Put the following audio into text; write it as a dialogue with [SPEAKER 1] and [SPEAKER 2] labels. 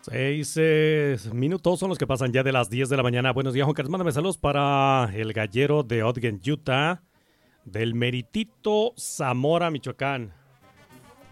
[SPEAKER 1] 6 minutos son los que pasan ya de las 10 de la mañana. Buenos días, Juan Carlos. Mándame saludos para el gallero de Ogden, Utah, del Meritito Zamora, Michoacán.